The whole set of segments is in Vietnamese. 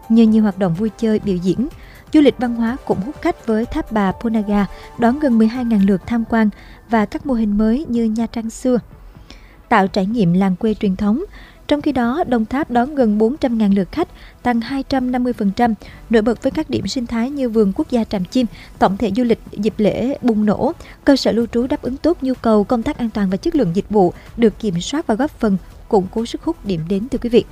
Nhờ nhiều hoạt động vui chơi, biểu diễn, du lịch văn hóa cũng hút khách với Tháp Bà Ponagar đón gần 12.000 lượt tham quan và các mô hình mới như Nha Trang xưa, tạo trải nghiệm làng quê truyền thống. Trong khi đó, Đồng Tháp đón gần 400.000 lượt khách, tăng 250%, nổi bật với các điểm sinh thái như vườn quốc gia Tràm Chim. Tổng thể du lịch dịp lễ bùng nổ, cơ sở lưu trú đáp ứng tốt nhu cầu, công tác an toàn và chất lượng dịch vụ được kiểm soát và góp phần củng cố sức hút điểm đến, thưa quý vị.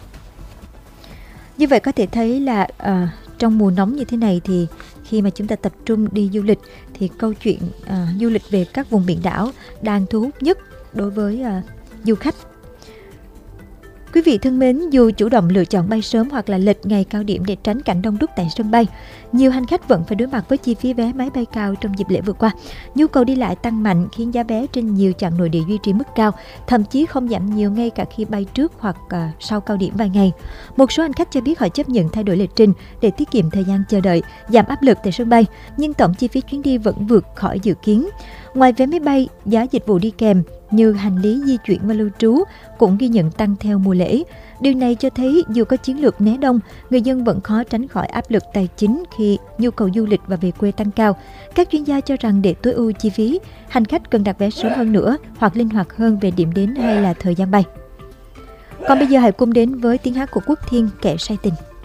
Như vậy có thể thấy là trong mùa nóng như thế này thì khi mà chúng ta tập trung đi du lịch thì câu chuyện du lịch về các vùng biển đảo đang thu hút nhất đối với du khách. Quý vị thân mến, dù chủ động lựa chọn bay sớm hoặc là lệch ngày cao điểm để tránh cảnh đông đúc tại sân bay, nhiều hành khách vẫn phải đối mặt với chi phí vé máy bay cao trong dịp lễ vừa qua. Nhu cầu đi lại tăng mạnh khiến giá vé trên nhiều chặng nội địa duy trì mức cao, thậm chí không giảm nhiều ngay cả khi bay trước hoặc sau cao điểm vài ngày. Một số hành khách cho biết họ chấp nhận thay đổi lịch trình để tiết kiệm thời gian chờ đợi, giảm áp lực tại sân bay, nhưng tổng chi phí chuyến đi vẫn vượt khỏi dự kiến. Ngoài vé máy bay, giá dịch vụ đi kèm như hành lý di chuyển và lưu trú cũng ghi nhận tăng theo mùa lễ. Điều này cho thấy dù có chiến lược né đông, người dân vẫn khó tránh khỏi áp lực tài chính khi nhu cầu du lịch và về quê tăng cao. Các chuyên gia cho rằng để tối ưu chi phí, hành khách cần đặt vé sớm hơn nữa hoặc linh hoạt hơn về điểm đến hay là thời gian bay. Còn bây giờ hãy cùng đến với tiếng hát của Quốc Thiên, Kẻ Say Tình.